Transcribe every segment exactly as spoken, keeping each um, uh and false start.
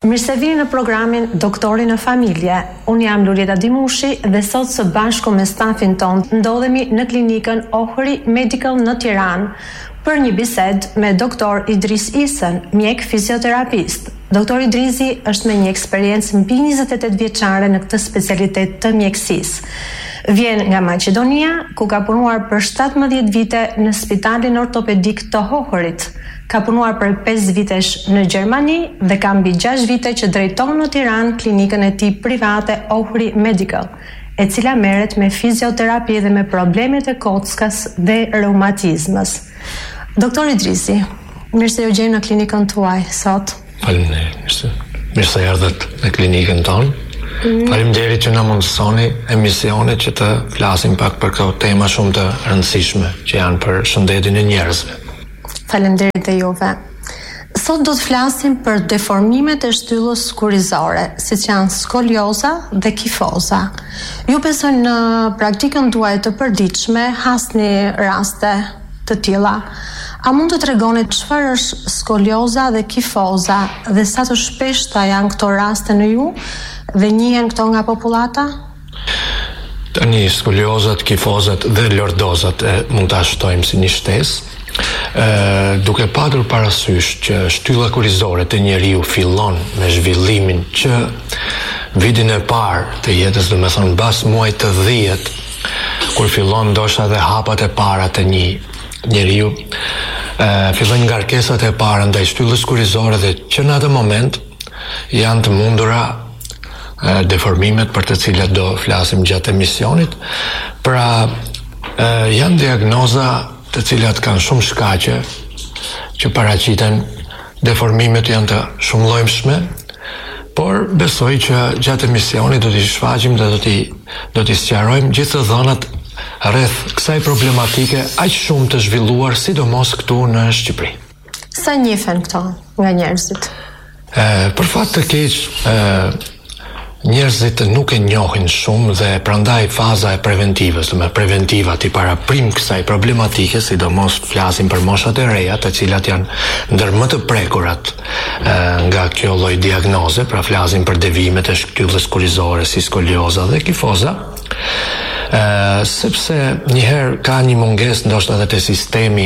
Mirë se vini në programin Doktori në Familje. Unë jam Lurieta Dimushi dhe sot së bashku me stafin ton ndodhemi në klinikën Ohri Medical në Tiranë për një bisedë me doktor Idris Isën, mjek fizioterapist. Doktor Idrisi është me një eksperiencë mbi njëzet e tetë vjeçare në këtë specialitet të mjekësisë. Vjen nga Maqedonia, ku ka punuar për shtatëmbëdhjetë vite në Spitalin Ortopedik të Ohrit. Ka punuar për pesë vitesh në Gjermani dhe ka mbi gjashtë vite që drejton në Tiranë klinikën e tij private Ohri Medical, e cila merret me fizioterapi dhe me problemet e kockas dhe reumatizmës. Doktor Idrisi, mirë se ju gjejmë në klinikën tuaj sot. Faleminderit. Mirë se erdhët në klinikën tonë. Mm. Faleminderit që na mundësoni emisionit që të flasim pak për këto tema shumë të rëndësishme që janë për shëndetin e njerëzve. Faleminderit e juve. Sot do të flasim për deformimet e shtyllës kurizore, siç janë skolioza dhe kifoza. Ju besoj në praktikën tuaj të përditshme hasni raste të tilla. A mund të tregoni çfarë është skolioza dhe kifoza dhe sa të shpeshta janë këto raste në ju dhe njihen këto nga popullata? Tani skoliozat, kifozat dhe lordozat e mund ta shtojmë si një shtesë. Uh, duke patur parasysh që shtylla kurizore të njeriu fillon me zhvillimin që vitin e parë të jetës, do me thonë mbas muajit të dhjetë, kur fillon ndoshta dhe hapat e para të një njeriu, uh, fillojnë ngarkesat e para ndaj shtyllës kurizore dhe që në atë moment janë të mundura uh, deformimet për të cilat do flasim gjatë emisionit. Pra uh, janë diagnoza të cilat kanë shumë shkaqe që paraqiten, deformimet janë të shumëllojmshme, por besoj që gjatë emisionit do t'i shfaqim dhe do t'i do t'i sqarojmë gjithë të dhënat rreth kësaj problematike aq shumë të zhvilluar, sidomos këtu në Shqipëri. Sa njihen këto nga njerëzit? E, për fat të keq, e, njerëzit nuk e njohin shumë dhe prandaj faza e preventivës, me preventiva ti para prim kësaj problematike, sidomos flasim për moshat e reja, të cilat janë ndër më të prekurat e, nga kjo lloj diagnoze, pra flasim për devimet e shtyllës kurizore si skolioza dhe kifoza. Uh, sepse njëherë ka një munges ndoshta edhe te sistemi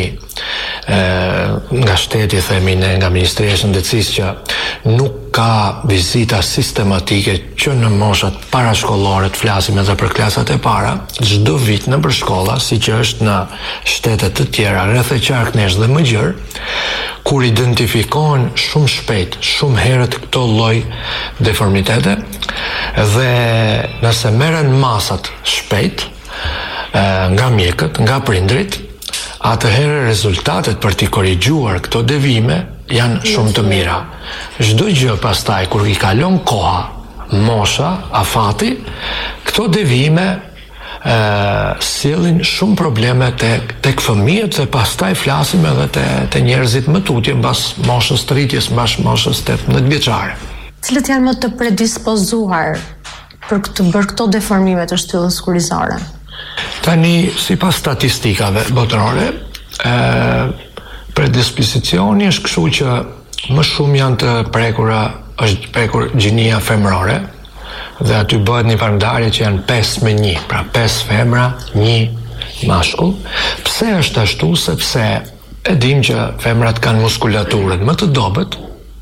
uh, nga shteti, themi ne, nga Ministria e Shëndetësisë, që nuk ka vizita sistematike që në moshat parashkollore, të flasim edhe për klasat e para, çdo vit në përshkolla, siç është në shtetet të tjera rreth e qarknesh dhe më gjër, kur identifikohen shumë shpejt, shumë herët këto lloj deformitete, dhe nëse merren masat shpejt nga mjekët, nga prindrit, atëherë rezultatet për t'i korrigjuar këto devime janë shumë të mira. Çdo gjë pastaj kur i kalon koha, mosha, afati, këto devime Uh, sjellin shumë probleme tek tek fëmijët dhe pastaj flasim edhe te te njerëzit më tutje mbas moshës të rritjes, mbas moshës tetëmbëdhjetë vjeçare. Cilët janë më të predispozuar për të bërë këto deformime të shtyllës kurizore? Tani, sipas statistikave botërore, uh, predispozicioni është kështu që më shumë janë të prekura, është prekur gjinia femërore, dhe aty bëhet një parandarje që janë pesë me një, pra pesë femra, një mashkull. Pse është ashtu? Sepse e dim që femrat kanë muskulaturën më të dobët,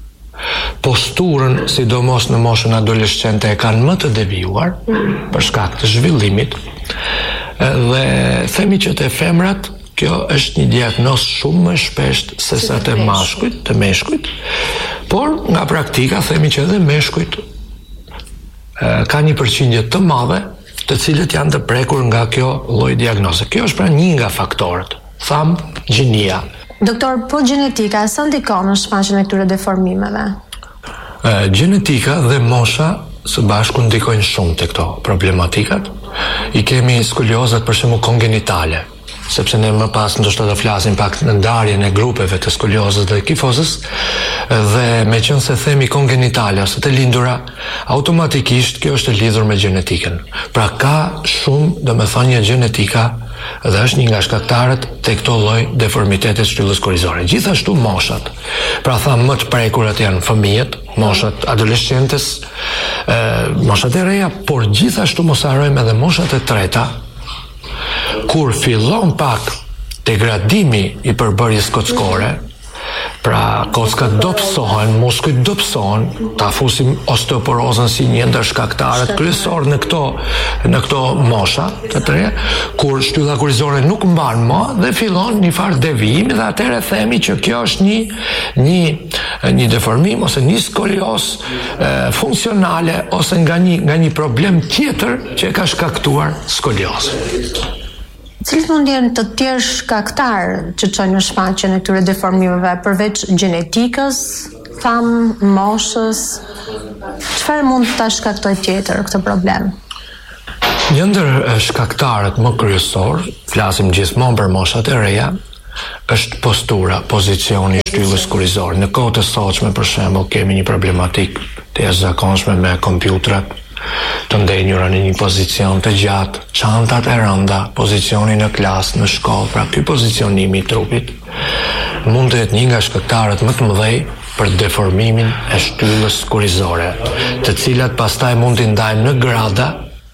posturën, sidomos në moshën adoleshente, e kanë më të devijuar për shkak të zhvillimit. Dhe themi që te femrat kjo është një diagnozë shumë më shpesht se sa te mashkujt, te meshkujt, por nga praktika themi që edhe meshkujt ka një përqindje të madhe të cilët janë të prekur nga kjo lloj diagnoze. Kjo është pra një nga faktorët, tham gjinia. Doktor, po gjenetika sa ndikon në shfaqjen e këtyre deformimeve? E, gjenetika dhe mosha së bashku ndikojnë shumë te këto problematikat. I kemi skoliozat për shembull kongenitale, sepse ne më pas ndoshta do flasim pak në ndarjen e grupeve të skoliozës dhe kifozës, dhe me qenë se themi kongenitale ose të lindura, automatikisht kjo është e lidhur me gjenetikën. Pra ka shumë, do me thënë, gjenetika dhe është një nga shkaktarët të këto lloj deformitetet shtyllës kurrizore. Gjithashtu moshat. Pra thamë më të prekurat janë fëmijët, moshat adoleshentes, e, moshat e reja, por gjithashtu mos harrojmë edhe moshat e treta, kur fillon pak degradimi i përbërjes kockore. Pra kockat dobësohen, muskujt dobësohen, ta fusim osteoporozën si një ndër shkaktarët kryesor në këto në këto mosha të treja, kur shtylla kurrizore nuk mban më dhe fillon një farë devijimi dhe atëherë themi që kjo është një një një deformim ose një skolioz funksionale ose nga një nga një problem tjetër që e ka shkaktuar skoliozën. Cilat mund jenë të tjerë shkaktarë që çojnë në shfaqjen e këtyre deformimeve përveç gjenetikës, tham, moshës? Çfarë mund ta shkaktojë tjetër këtë problem? Një ndër shkaktarët më kryesor, flasim gjithmonë për moshat e reja, është postura, pozicioni i shtyllës kurrizore. Në kohët e sotshme, për shembull, kemi një problematik të jashtëzakonshme me kompjutrat, të ndenjura në një pozicion të gjatë, çantat e rënda, pozicioni në klasë, në shkollë, pra ky pozicionimi i trupit mund të jetë një nga shkaktarët më të mëdhej për deformimin e shtyllës kurrizore, të cilat pastaj mund t'i ndajmë në grada,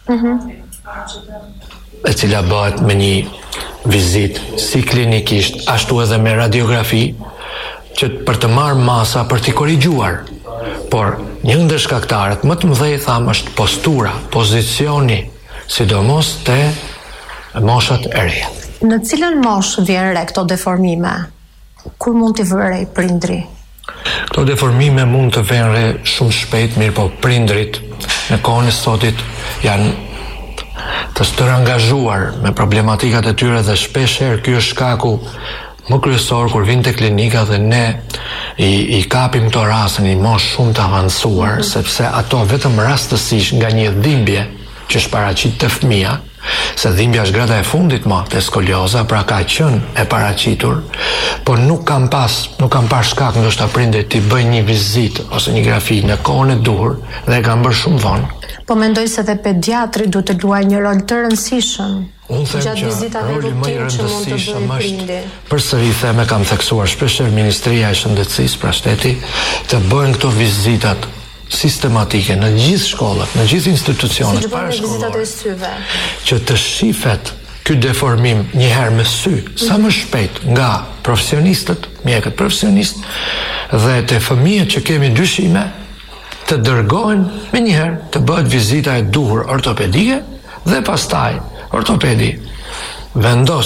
e cila bëhet me një vizitë si klinikisht, ashtu edhe me radiografi, që për të marrë masa për t'i korrigjuar. Por një ndër shkaktarët më të mëdhej thamë është postura, pozicioni, sidomos te moshat e reja. Në cilën moshë vjen re këto deformime? Kur mund t'i vërej prindri? Këto deformime mund të vjen re shumë shpejt, mirë po prindrit në kohën e sotit janë të stërangazhuar me problematikat e tyre dhe shpeshherë ky është shkaku më kryesor kur vinë te klinika dhe ne i, i kapim këto raste në një moshë shumë të avancuar, mm-hmm. sepse ato vetëm rastësisht nga një dhimbje që është paraqit te fëmia, se dhimbja është grada e fundit më te skolioza, pra ka qenë e paraqitur, por nuk kam pas, nuk kam pas shkak ndoshta prindërit të bëjnë një vizitë ose një grafi në kohën e duhur dhe e kanë bërë shumë vonë. Po mendoj se dhe pediatri duhet të luajë një rol të rëndësishëm. Unë them që roli më i rëndësishëm është, përsëri them e kam theksuar shpeshherë Ministria e Shëndetësisë, pra shteti, të bëjnë këto vizitat sistematike në gjithë shkollat, në gjithë institucionet si parashkollore, që të shifet ky deformim një herë me sy, sa më shpejt nga profesionistët, mjekët profesionistë dhe te fëmijët që kemi dyshime, të dërgohen me njëherë të bëhet vizita e duhur ortopedike dhe pastaj ortopedi vendos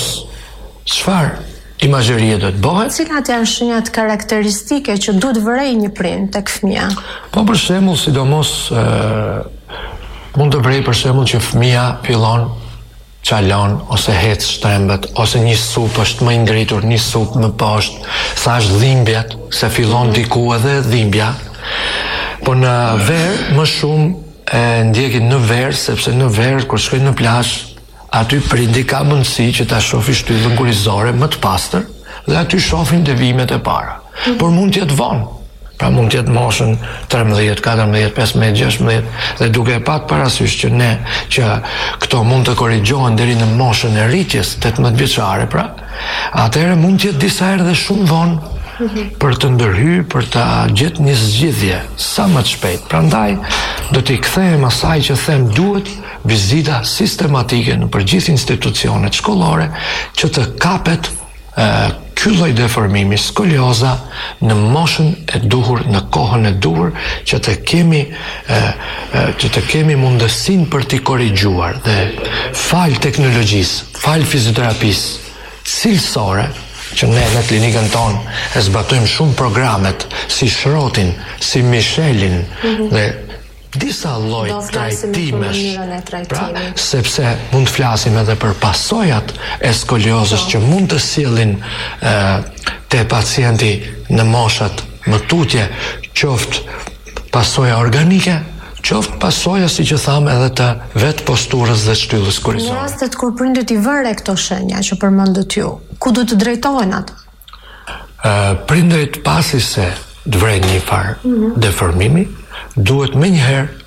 çfarë imazherie do të bëhet. Cilat janë shenjat karakteristike që duhet vërej një prind tek fëmia? Po për shembull, sidomos e, mund të vrej për shembull që fëmia fillon çalon ose hec shtrembet ose një sup është më i ngritur, një sup më poshtë, thash dhimbjet, se fillon diku edhe dhimbja. Po në verë më shumë e ndjekin në verë, sepse në verë kur shkojnë në plazh, aty prindi ka mundësi që ta shohë shtyllën kurrizore më të pastër dhe aty shohin devimet e para. Mm-hmm. Por mund të jetë vonë. Pra mund të jetë moshën tretëmbëdhjetë, katërmbëdhjetë, pesëmbëdhjetë, gjashtëmbëdhjetë dhe duke pat parasysh që ne që këto mund të korrigjohen deri në moshën e rritjes tetëmbëdhjetë vjeçare, pra, atëherë mund të jetë disa herë dhe shumë vonë. Mm-hmm. Për të ndërhyr, për të gjetë një zgjidhje sa më të shpejt. Prandaj do t'i kthehem asaj që them, duhet vizita sistematike në përgjithë institucionet shkollore që të kapet e, ky lloj deformimi, skolioza, në moshën e duhur, në kohën e duhur, që të kemi e, e, që të kemi mundësinë për t'i korrigjuar dhe fal teknologjisë, fal fizioterapisë cilësore, që ne në klinikën tonë e zbatojmë shumë programet si Shrotin, si Michelin, mm-hmm. dhe disa lloj trajtimesh, pra, sepse mund të flasim edhe për pasojat e skoliozës që mund të sjellin e, te pacienti në moshat më tutje, qoftë pasoja organike, qoftë pasoja, si që thamë, edhe të vetë posturës dhe shtyllës kurrizore. Në rastet kur prindërit i vëre këto shenja që përmendët ju, ku do të drejtohen ata? Uh, prindërit pasi se të vren një farë mm-hmm. deformimi, duhet me njëherë të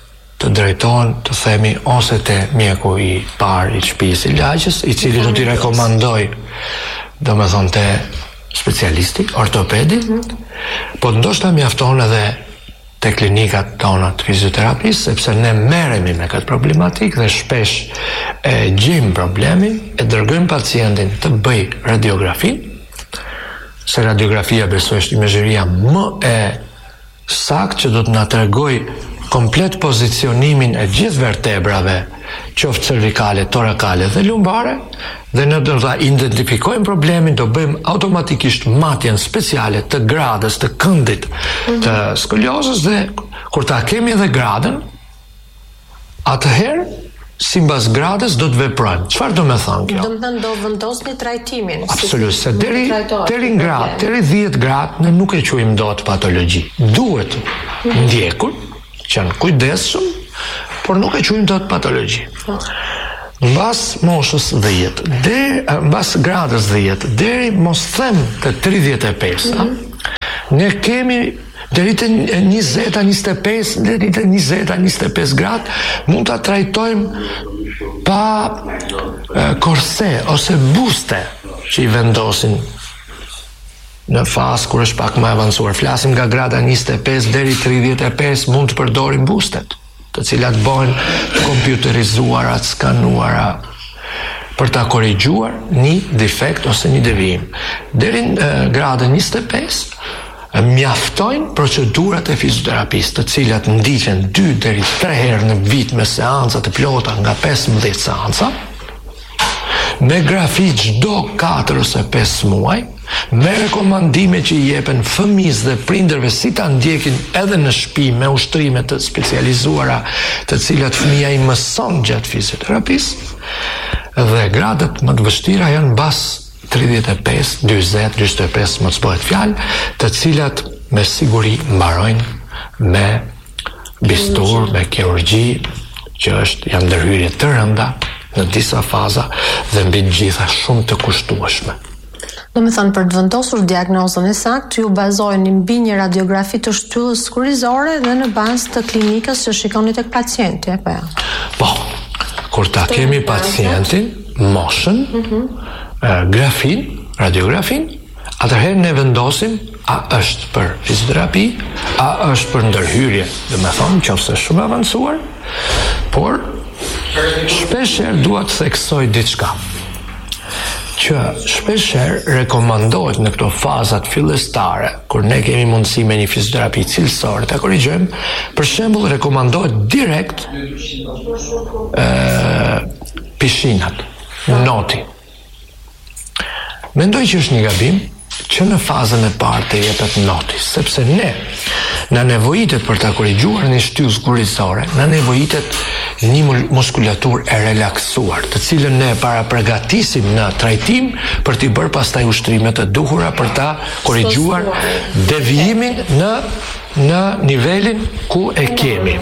të drejtohen, të themi, ose te mjeku i parë i shtëpisë i lagjës, i cili do t'i rekomandoj, do me thonë, te specialisti, ortopedi, mm-hmm. po ndoshta mjafton edhe te klinikat tona të fizioterapisë, sepse ne merremi me këtë problematik dhe shpesh e gjejmë problemin, e dërgojmë pacientin të bëj radiografin, se radiografia besoj është imazheria më e saktë që do të na tregoj komplet pozicionimin e gjithë vertebrave, qoftë cervikale, torakale dhe lumbare, dhe ne do ta identifikojmë problemin, do bëjmë automatikisht matjen speciale të gradës të këndit të skoliozës dhe kur ta kemi edhe gradën, atëherë simbas gradës do të veprojmë. Çfarë do me thënë kjo? Do të thënë do vendosni trajtimin. Absolutisht, se deri deri në gradë, deri dhjetë gradë ne nuk e quajmë dot patologji. Duhet ndjekur, që janë kujdesshëm, por nuk e quajmë dot patologji. Mbas moshës dhjetë, deri mbas gradës dhjetë, deri mos them të tridhjetë e pesë, mm-hmm. ne kemi deri te njëzet a njëzet e pesë, deri te njëzet a njëzet e pesë gradë, mund ta trajtojmë pa e, korse ose buste që i vendosin në fazë kur është pak më avancuar. Flasim nga grada njëzet e pesë deri tridhjetë e pesë, mund të përdorim bustet, të cilat bëhen të kompjuterizuara, të skanuara, për ta korrigjuar një defekt ose një devijim. Deri në gradën njëzet e pesë mjaftojnë procedurat e fizioterapisë, të cilat ndiqen dy deri tre herë në vit me seanca të plota nga pesëmbëdhjetë seanca, me grafi çdo katër ose pesë muaj, me rekomandime që i jepen fëmijës dhe prindërve si ta ndjekin edhe në shtëpi me ushtrime të specializuara, të cilat fëmia i mëson gjatë fizioterapisë, dhe gradat më të vështira janë mbas tridhjetë e pesë, njëzet, njëzet e pesë më të bëhet fjalë, të cilat me siguri mbarojnë me bistur, me kirurgji, që është janë ndërhyrje të rënda në disa faza dhe mbi të gjitha shumë të kushtueshme. Do me thënë, për të vendosur diagnozën e saktë, ju bazojeni mbi një radiografi të shtyllës kurizore dhe në bazë të klinikës që shikoni tek pacienti, apo jo? Po, kur ta kemi pacientin, moshën, mm-hmm. grafin, radiografin, atëherë ne vendosim a është për fizioterapi, a është për ndërhyrje, dhe me thonë që ose shumë avancuar, por shpesher dua të theksoj diçka, që shpesher rekomandohet në këto fazat fillestare, kur ne kemi mundësi me një fizioterapi cilësore të korrigjojmë, për shembull rekomandohet direkt e, pishinat, noti. Mendoj që është një gabim që në fazën e parë të jepet noti, sepse ne na nevojitet për ta korrigjuar një shtyllë kurizore, na nevojitet një muskulaturë e relaksuar, të cilën ne para përgatisim në trajtim për t'i bërë pastaj ushtrimet e duhura për ta korrigjuar devijimin në në nivelin ku e kemi.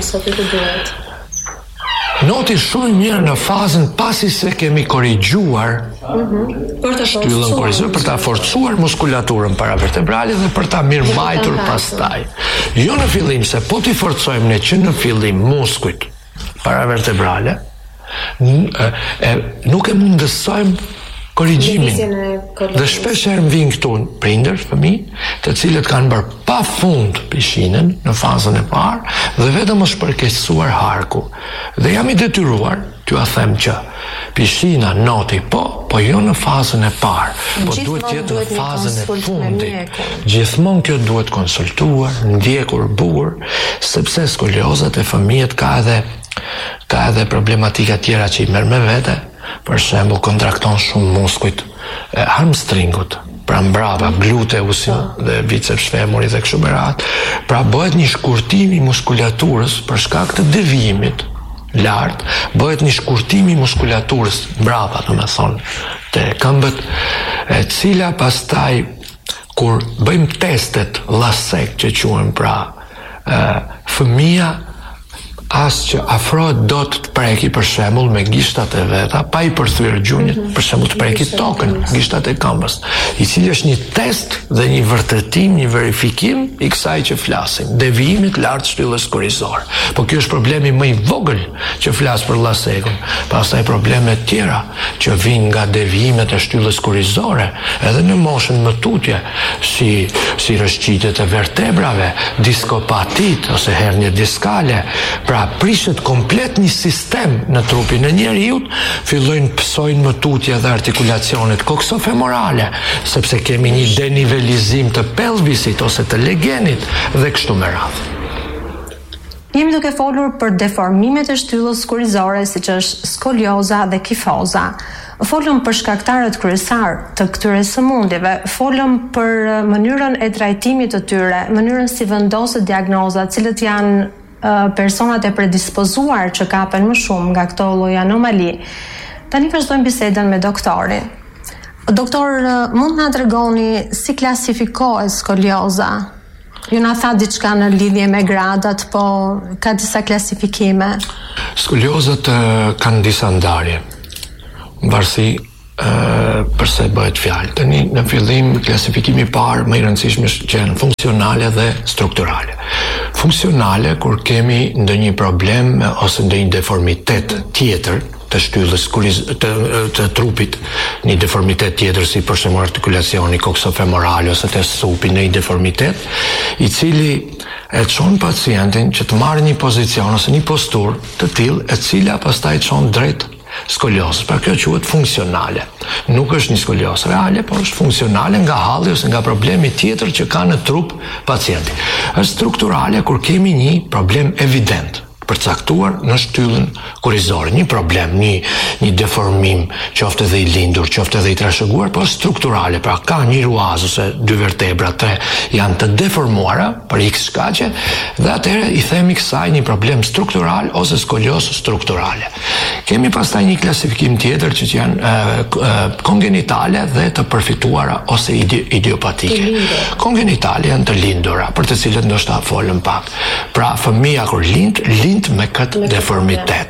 Noti shumë mirë në fazën pasi se kemi korrigjuar mm-hmm. shtyllën kurizore, për ta forcuar muskulaturën paravertebrale dhe për ta mirëmbajtur pastaj. Jo në fillim, se po t'i forcojmë ne që në fillim muskujt paravertebrale, e, e, nuk e mundësojmë korrigjimin. Dhe shpesh herë vijnë këtu prindër, fëmijë, të cilët kanë bërë pafund pishinën në fazën e parë dhe vetëm është përkeqësuar harku. Dhe jam i detyruar t'ju a them që pishina noti po, po jo në fazën e parë, po duhet të jetë në fazën e fundit. Gjithmonë kjo duhet konsultuar, ndjekur, bukur, sepse skoliozat e fëmijët ka edhe ka edhe problematika tjera që i merr me vete. Për shembull, kontrakton shumë muskujt e hamstringut, pra mbrapa, gluteusin dhe biceps femoris dhe kështu me radhë. Pra bëhet një shkurtim i muskulaturës për shkak të devijimit lart, bëhet një shkurtim i muskulaturës mbrapa, domethënë, te këmbët, e cila pastaj kur bëjmë testet lasek që quhen, pra e, fëmia as që afrohet do të preki për shembull me gishtat e veta, pa i përthyer gjunjët, për shembull të preki tokën, gishtat e këmbës, i cili është një test dhe një vërtetim, një verifikim i kësaj që flasim, devijimit lart shtyllës kurrizore. Po ky është problemi më i vogël që flas për llasekun. Pastaj probleme të tjera që vijnë nga devijimet e shtyllës kurrizore, edhe në moshën më tutje, si si rrëshqitjet e vertebrave, diskopatit ose hernje diskale. Pra prishet komplet një sistem në trupin e njeriut, fillojnë pësojnë më tutje dhe artikulacionet koksofemorale, sepse kemi një denivelizim të pelvisit ose të legenit dhe kështu me radhë. Jemi duke folur për deformimet e shtyllës kurrizore, siç është skolioza dhe kifoza. Folëm për shkaktarët kryesar të këtyre sëmundjeve, folëm për mënyrën e trajtimit të tyre, mënyrën si vendoset diagnozat, cilët janë personat e predispozuar që kapen më shumë nga këto lloj anomali. Tani vazhdojmë bisedën me doktorin. Doktor, mund na tregoni si klasifikohet skolioza? Ju na tha diçka në lidhje me gradat, po ka disa klasifikime. Skoliozat kanë disa ndarje, varësi Uh, përse bëhet fjalë. Tani në fillim klasifikimi i parë më i rëndësishëm është që janë funksionale dhe strukturale. Funksionale kur kemi ndonjë problem ose ndonjë deformitet tjetër të shtyllës të, të trupit, një deformitet tjetër si për shembull artikulacioni koksofemoral ose të supi, një deformitet i cili e çon pacientin që të marrë një pozicion ose një posturë të tillë e cila pastaj çon drejt skoliozës, pra kjo quhet funksionale. Nuk është një skoliozë reale, por është funksionale nga halli ose nga problemi tjetër që ka në trup pacienti. Është strukturale kur kemi një problem evident, përcaktuar në shtyllën kurrizore, një problem, një një deformim, qoftë edhe i lindur, qoftë edhe i trashëguar, por strukturale, pra ka një ruaz ose dy vertebra, tre janë të deformuara për x shkaqe, dhe atëherë i themi kësaj një problem struktural ose skoliozë strukturale. Kemi pastaj një klasifikim tjetër që janë uh, uh, kongenitale dhe të përfituara ose ide, idiopatike. Kongenitale janë të lindura, për të cilët ndoshta folëm pak. Pra fëmia kur lind, lind me këtë deformitet.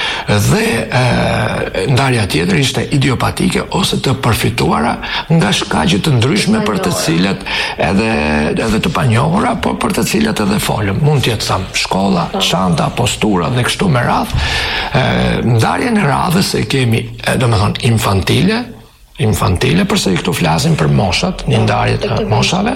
Dhe e, ndarja tjetër ishte idiopatike ose të përfituara nga shkaqe të ndryshme për të cilat edhe edhe të panjohura, por për të cilat edhe folëm. Mund të jetë sa shkolla, çanta, postura dhe kështu me radhë. Ndarjen e radhës e kemi, domethënë infantile, infantile, përse i këtu flasim për moshat, një ndarje të moshave.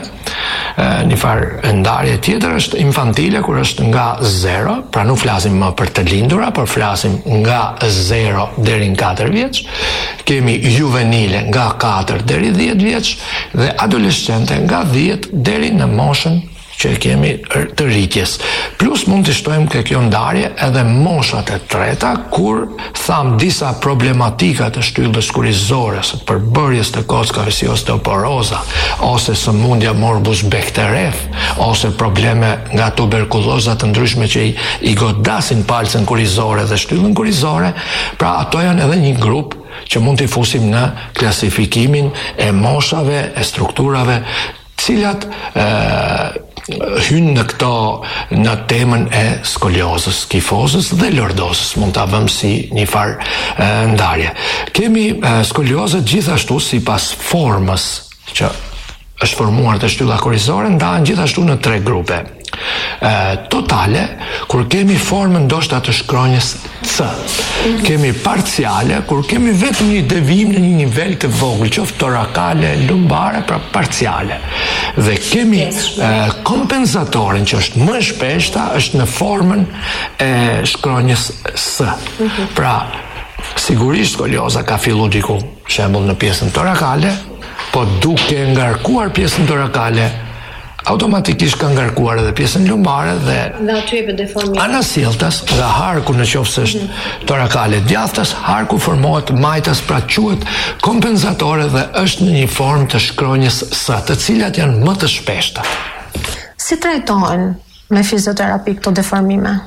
Një farë ndarje tjetër është infantile, kur është nga zero, pra nuk flasim më për të lindura, por flasim nga zero deri në katër vjeç. Kemi juvenile nga katër deri dhjetë vjeç dhe adolescente nga dhjetë deri në moshën që kemi të rritjes. Plus mund të shtojmë ke kjo ndarje edhe moshat e treta, kur tham disa problematika të shtyllës kurrizore, së përbërjes të kockave si osteoporoza, ose sëmundja morbus Bechterew, ose probleme nga tuberkuloza të ndryshme që i, i godasin palcën kurrizore dhe shtyllën kurrizore, pra ato janë edhe një grup që mund t'i fusim në klasifikimin e moshave, e strukturave, cilat e, hynë në këto në temën e skoliozës, kifozës dhe lordozës, mund ta vëmë si një farë e, ndarje. Kemi e, skoliozët gjithashtu sipas formës që është formuar të shtylla kurrizore, ndahen gjithashtu në tre grupe. E, totale, kur kemi formën ndoshta të shkronjës C. Kemi parciale, kur kemi vetëm një devijim në një nivel të vogël, qoftë torakale, lumbare, pra parciale. Dhe kemi e, kompensatorin që është më shpeshta, është në formën e shkronjës S. Pra, sigurisht skolioza ka fillu diku, shembull në pjesën torakale, po duke ngarkuar pjesën torakale, automatikisht ka ngarkuar edhe pjesën lumbare dhe anasjelltas dhe harku në qoftë se është mm-hmm. torakale djathtas, harku formohet majtas, pra quhet kompensatore dhe është në një formë të shkronjës S, të cilat janë më të shpeshta. Si trajtohen me fizioterapi këto deformime?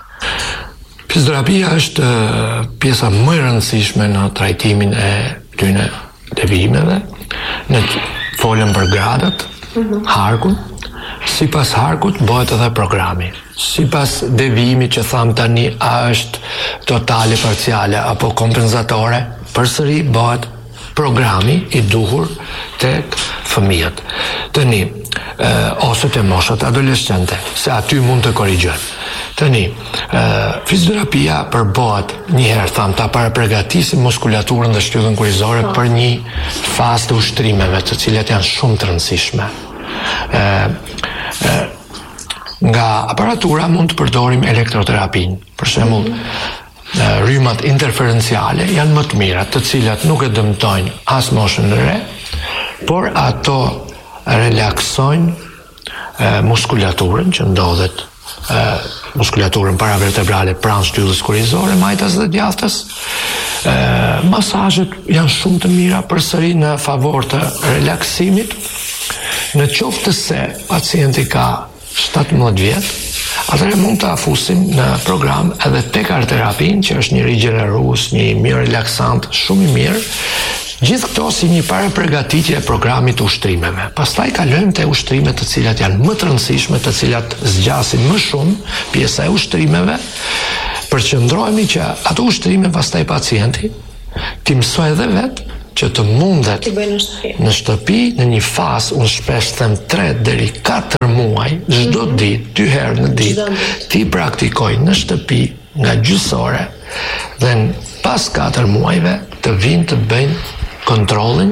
Fizioterapia është pjesa më e rëndësishme në trajtimin e këtyre devijimeve. Ne folëm për gradat, harkun, si pas harkut bëhet edhe programi. Si pas devimi që tham tani a është totale, parciale apo kompensatore, përsëri bëhet programi i duhur tek fëmijët. Tani, e, ose të moshat adolescente, se aty mund të korrigjojmë. Tani, e, fizioterapia përbohet një herë tham ta para përgatisim muskulaturën dhe shtyllën kurizore për një fazë të ushtrimeve, të cilat janë shumë të rëndësishme. E, e, nga aparatura mund të përdorim elektroterapinë. Për shembull, rrymat interferenciale janë më të mira, të cilat nuk e dëmtojnë as moshën e re, por ato relaksojnë e, muskulaturën që ndodhet e, muskulaturën paravertebrale pranë shtyllës kurizore, majtas dhe djathtës. E, masazhet janë shumë të mira përsëri në favor të relaksimit. Në qoftë se pacienti ka shtatëmbëdhjetë vjet, atëherë mund të afusim në program edhe tekarterapin, që është një rigjenerues, një mirë relaksant, shumë i mirë. Gjithë këto si një para përgatitje e programit të ushtrimeve. Pastaj kalojmë te ushtrimet të cilat janë më të rëndësishme, të cilat zgjasin më shumë pjesa e ushtrimeve. Përqendrohemi që ato ushtrime pastaj pacienti ti mësoj edhe vetë që të mundet në shtëpi, në një fazë, unë shpesh them tre deri katër muaj, çdo mm-hmm. ditë, dy herë në ditë, ti praktikoj në shtëpi nga gjysore dhe pas katër muajve të vinë të bëjnë kontrollin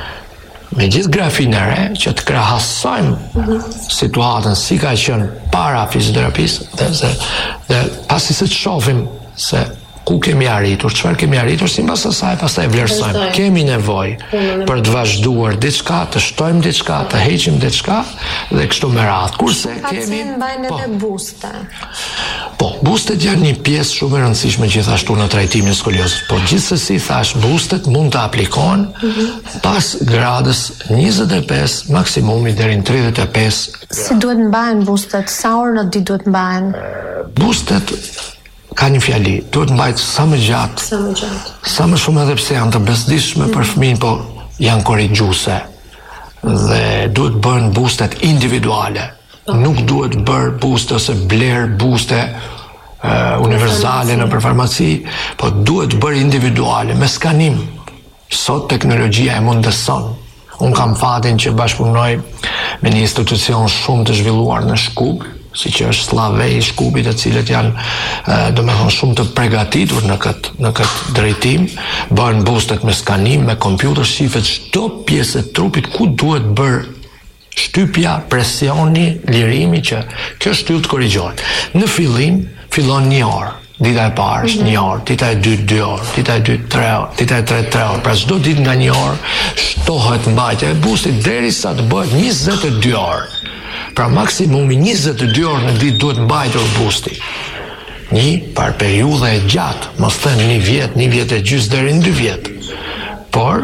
me gjithë grafinë e re që të krahasojmë mm-hmm. situatën si ka qenë para fizioterapisë dhe, dhe, dhe pasi se të shohim se ku kemi arritur, çfarë kemi arritur, sipas asaj pastaj vlerësojmë. Kemi nevojë për të vazhduar diçka, të shtojmë diçka, të heqim diçka dhe kështu me radhë. Kurse kemi mbajnë edhe buste. Po, bustet janë një pjesë shumë e rëndësishme gjithashtu në trajtimin e skoliozës. Po gjithsesi thash, bustet mund të aplikohen mm-hmm. pas gradës njëzet e pesë, maksimumi deri në tridhjetë e pesë. Si duhet mbahen bustet? Sa orë në ditë duhet mbahen? Bustet ka një fjali, duhet mbajt sa më gjatë, sa më gjatë, sa më shumë edhe pse janë të bezdishme mm. për fëmijën, po janë korrigjuese dhe duhet bërë bustet individuale. Oh. Nuk duhet bërë buste ose bler buste uh, universale në për farmaci, po duhet bërë individuale me skanim. Sot teknologjia e mundëson. Unë kam fatin që bashkëpunoj me një institucion shumë të zhvilluar në Shkup, si që është Slavej, Shkupit, të cilët janë do me thonë shumë të përgatitur në këtë, në këtë drejtim, bërën bustet me skanim, me kompjuter, shifet çdo pjesë e trupit ku duhet bërë shtypja, presioni, lirimi që kjo shtyllë të korrigjohet. Në fillim, fillon një orë. Dita e parë është një orë, dita e dytë dy orë, dita e dytë tre orë, dita e tretë tre orë. Pra çdo ditë nga një orë shtohet mbajtja e bustit derisa të bëhet njëzet e dy orë. Pra maksimumi njëzet e dy orë në ditë duhet mbajtur busti. Një par periudhë e gjatë, mos them një vjet, një vjet e gjys deri në dy vjet. Por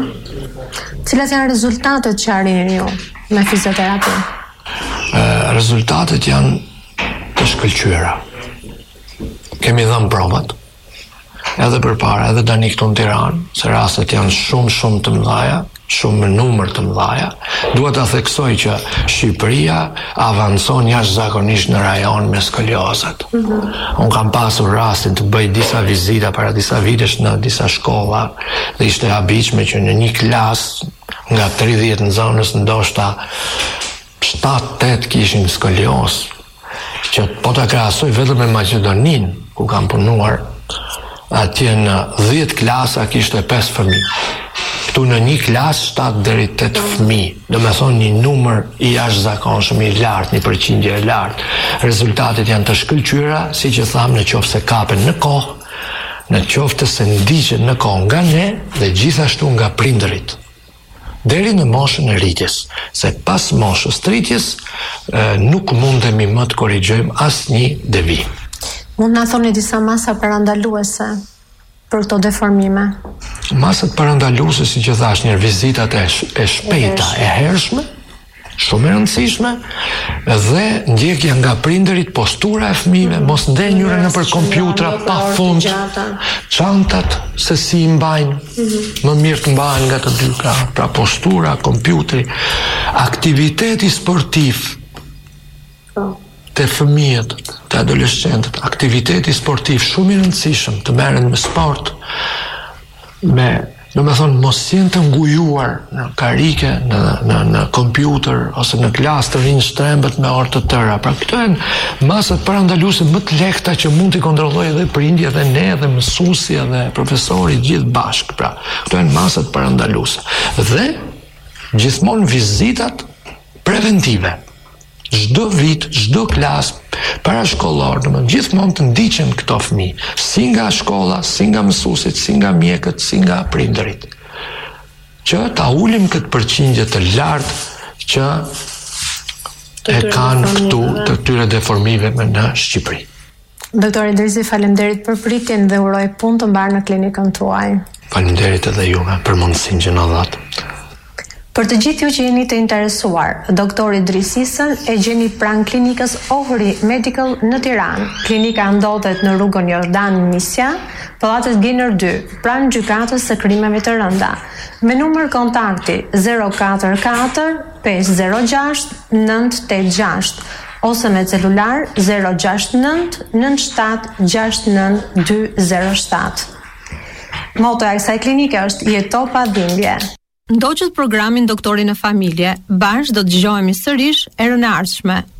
cilat janë rezultatet që arrini ju me fizioterapi? Rezultatet janë të shkëlqyera. Kemi dhënë provat, edhe përpara, edhe tani këtu në Tiranë, se rastet janë shumë shumë të mëdha, shumë në numër të mëdha. Duhet ta theksoj që Shqipëria avancon jashtëzakonisht në rajon me skoliozat. Mm-hmm. Unë kam pasur rastin të bëj disa vizita para disa vitesh në disa shkolla dhe ishte e habitshme që në një klasë nga tridhjetë nxënës ndoshta shtatë tetë kishin skoliozë. Që po ta krahasoj vetëm me Maqedoninë, ku kam punuar, atje në dhjetë klasa kishte pesë fëmijë. Këtu në një klasë shtatë deri tetë fëmijë, do me thonë një numër i jashtëzakonshëm i lartë, një përqindje e lartë. Rezultatet janë të shkëlqyera, si që thamë, në qoftë se kapen në kohë, në qoftë se ndiqen në kohë nga ne dhe gjithashtu nga prindërit. Deri në moshën e rritjes, se pas moshës të rritjes nuk mundemi më të korrigjojmë asnjë devijim. Mund na thoni disa masa parandaluese për këto deformime? Masat parandaluese, si që thash, një vizitat e, sh e shpejta, e hershme, shumë e rëndësishme, dhe ndjekja nga prindërit, postura e fëmijëve, mos ndenjura nëpër kompjutra pa fund, çantat se si i mbajnë, më mirë të mbahen nga të dy krahët, pra postura, kompjuteri, aktiviteti sportiv të fëmijët, të adoleshentët, aktiviteti sportiv shumë i rëndësishëm, të merren me sport, me, do me thonë, mos jenë të ngujuar në karike, në, në, në kompjuter, ose në klasë të rinë shtrembët me orë të tëra. Pra këto janë masat parandaluese më të lehta që mund t'i kontrolloj edhe prindja dhe ne, dhe mësuesi dhe profesori gjithë bashkë. Pra, këto janë masat parandaluese. Dhe gjithmonë vizitat preventive. Çdo vit, çdo klasë parashkollor, domethënë gjithmonë të ndiqen këto fëmijë, si nga shkolla, si nga mësuesit, si nga mjekët, si nga prindërit. Që ta ulim këtë përqindje të lartë që e kanë këtu të tyre deformive në Shqipëri. Doktor Idrisi, faleminderit për pritjen dhe uroj punë të mbarë në klinikën tuaj. Faleminderit edhe juve për mundësinë që na dhatë. Për të gjithë ju që jeni të interesuar, doktor Idrisisën e gjeni pranë klinikës Ohri Medical në Tiranë. Klinika ndodhet në rrugën Jordan Misja, pallatet Giner dy, pranë gjykatës së krimeve të rënda. Me numër kontakti zero katër katër pesë zero gjashtë nëntë tetë gjashtë ose me celular zero gjashtë nëntë nëntë shtatë gjashtë nëntë dy zero shtatë. Motoja e kësaj klinike është jeto pa dhimbje. Ndoqët programin Doktori në familje, bashkë do të dëgjohemi sërish erën e ardhshme.